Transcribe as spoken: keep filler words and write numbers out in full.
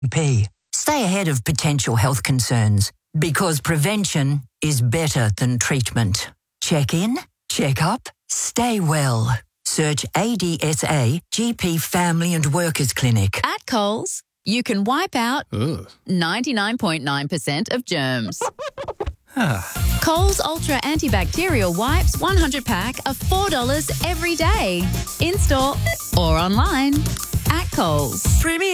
P. Stay ahead of potential health concerns because prevention is better than treatment. Check in, check up, stay well. Search A D S A G P Family and Workers Clinic. At Coles, you can wipe out Ugh. ninety-nine point nine percent of germs. Coles Ultra Antibacterial Wipes one hundred pack are four dollars every day. In-store or online. At Coles. Premier